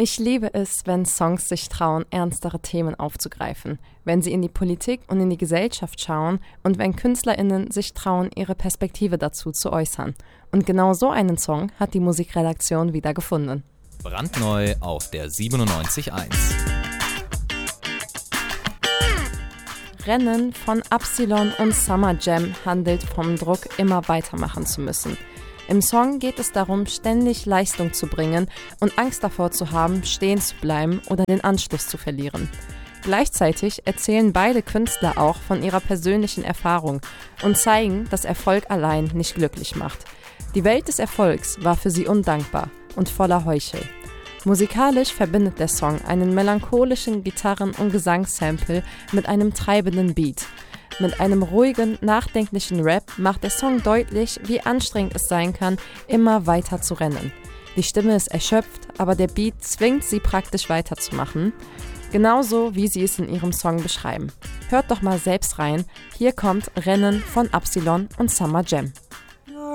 Ich liebe es, wenn Songs sich trauen, ernstere Themen aufzugreifen, wenn sie in die Politik und in die Gesellschaft schauen und wenn KünstlerInnen sich trauen, ihre Perspektive dazu zu äußern. Und genau so einen Song hat die Musikredaktion wieder gefunden. Brandneu auf der 97.1. Rennen von Absilon und Summer Jam handelt vom Druck, immer weitermachen zu müssen. Im Song geht es darum, ständig Leistung zu bringen und Angst davor zu haben, stehen zu bleiben oder den Anschluss zu verlieren. Gleichzeitig erzählen beide Künstler auch von ihrer persönlichen Erfahrung und zeigen, dass Erfolg allein nicht glücklich macht. Die Welt des Erfolgs war für sie undankbar und voller Heuchel. Musikalisch verbindet der Song einen melancholischen Gitarren- und Gesangssample mit einem treibenden Beat. Mit einem ruhigen, nachdenklichen Rap macht der Song deutlich, wie anstrengend es sein kann, immer weiter zu rennen. Die Stimme ist erschöpft, aber der Beat zwingt sie praktisch weiterzumachen. Genauso, wie sie es in ihrem Song beschreiben. Hört doch mal selbst rein. Hier kommt Rennen von Absilon und Summer Jam.